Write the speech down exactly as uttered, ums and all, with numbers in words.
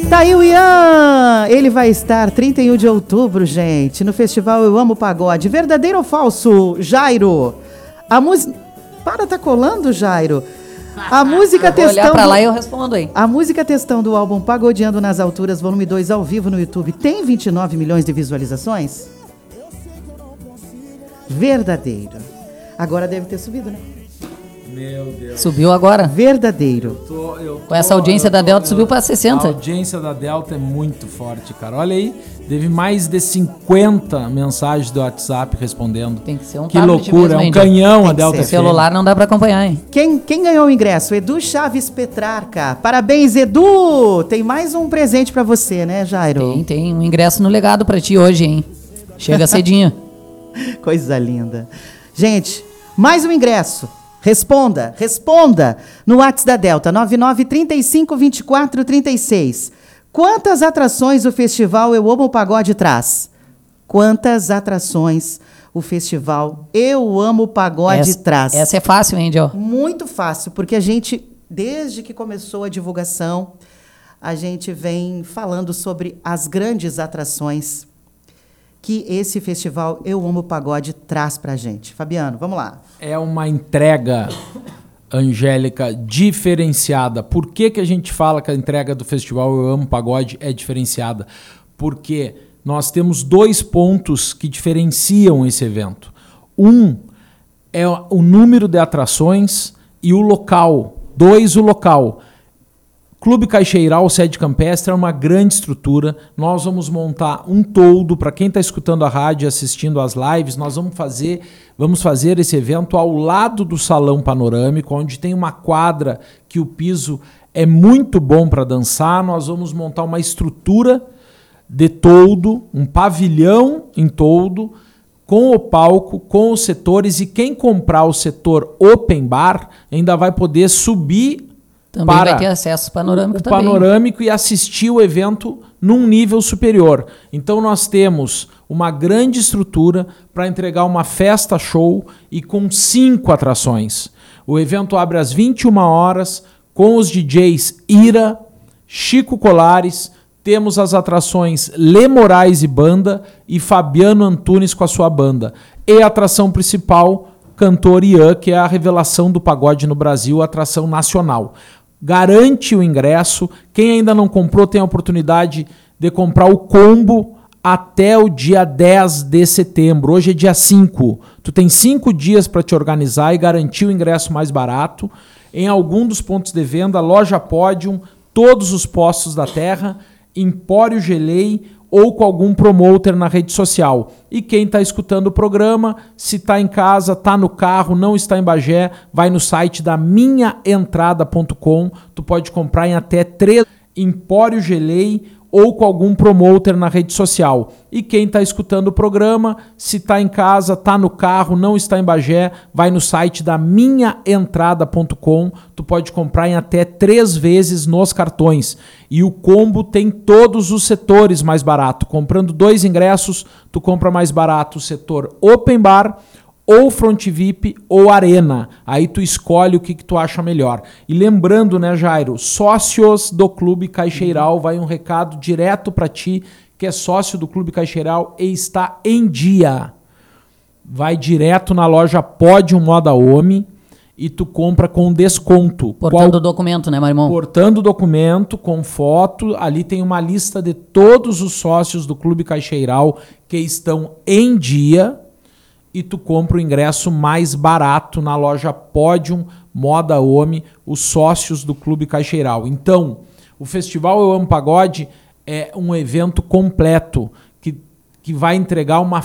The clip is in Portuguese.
Tá aí o Ian, ele vai estar trinta e um de outubro, gente, no festival Eu Amo Pagode. Verdadeiro ou falso, Jairo? A música... Para, tá colando, Jairo? A música eu vou textão... olhar pra do... lá e eu respondo aí. A música textão do álbum Pagodeando nas Alturas, volume dois, ao vivo no YouTube, tem vinte e nove milhões de visualizações? Verdadeiro. Agora deve ter subido, né? Meu Deus. Subiu agora? Verdadeiro. Eu tô, eu tô, Com essa audiência da tô, Delta eu, subiu para sessenta. A audiência da Delta é muito forte, cara. Olha aí, teve mais de cinquenta mensagens do WhatsApp respondendo. Tem que ser um Que tablet loucura, mesmo, é um hein, canhão Tem a que Delta ser. F M. Celular não dá para acompanhar, hein? Quem, quem ganhou o ingresso? Edu Chaves Petrarca. Parabéns, Edu! Tem mais um presente pra você, né, Jairo? Tem, tem um ingresso no legado para ti hoje, hein? Chega cedinho. Coisa linda. Gente, mais um ingresso. Responda, responda no WhatsApp da Delta, nove nove três cinco, vinte e quatro, trinta e seis. Quantas atrações o festival Eu Amo Pagode traz? Quantas atrações o festival Eu Amo Pagode essa, traz? Essa é fácil, hein, Angel? Muito fácil, porque a gente, desde que começou a divulgação, a gente vem falando sobre as grandes atrações que esse festival Eu Amo Pagode traz pra gente. Fabiano, vamos lá. É uma entrega, Angélica, diferenciada. Por que que a gente fala que a entrega do festival Eu Amo Pagode é diferenciada? Porque nós temos dois pontos que diferenciam esse evento. Um é o número de atrações e o local. Dois, o local. Clube Caixeiral, sede campestre, é uma grande estrutura. Nós vamos montar um toldo. Para quem está escutando a rádio e assistindo às lives, nós vamos fazer, vamos fazer esse evento ao lado do salão panorâmico, onde tem uma quadra que o piso é muito bom para dançar. Nós vamos montar uma estrutura de toldo, um pavilhão em toldo, com o palco, com os setores. E quem comprar o setor Open Bar ainda vai poder subir Também para vai ter acesso panorâmico o também. panorâmico e assistir o evento num nível superior. Então nós temos uma grande estrutura para entregar uma festa show e com cinco atrações. O evento abre às vinte e uma horas com os D Js Ira, Chico Colares, temos as atrações Lê Moraes e Banda e Fabiano Antunes com a sua banda. E a atração principal, cantor Ian, que é a revelação do pagode no Brasil, a atração nacional. Garante o ingresso. Quem ainda não comprou tem a oportunidade de comprar o combo até o dia dez de setembro. Hoje é dia cinco. Tu tem cinco dias para te organizar e garantir o ingresso mais barato. Em algum dos pontos de venda, Loja Pódium, todos os postos da terra, Empório Gelei ou com algum promoter na rede social. E quem está escutando o programa, se está em casa, está no carro, não está em Bagé, vai no site da minha entrada ponto com, tu pode comprar em até três Empório Gelei ou com algum promoter na rede social. E quem está escutando o programa, se está em casa, está no carro, não está em Bagé, vai no site da minha entrada ponto com, tu pode comprar em até três vezes nos cartões. E o combo tem todos os setores mais barato. Comprando dois ingressos, tu compra mais barato o setor Open Bar, ou Front V I P ou Arena. Aí tu escolhe o que, que tu acha melhor. E lembrando, né, Jairo, sócios do Clube Caixeiral, vai um recado direto para ti, que é sócio do Clube Caixeiral e está em dia. Vai direto na loja Pódium Moda Homem e tu compra com desconto. Portando Qual... o documento, né, Marimon? Portando o documento com foto. Ali tem uma lista de todos os sócios do Clube Caixeiral que estão em dia. E tu compra o ingresso mais barato na loja Pódium Moda Homem, os sócios do Clube Caixeiral. Então, o Festival Eu Amo Pagode é um evento completo que, que vai entregar uma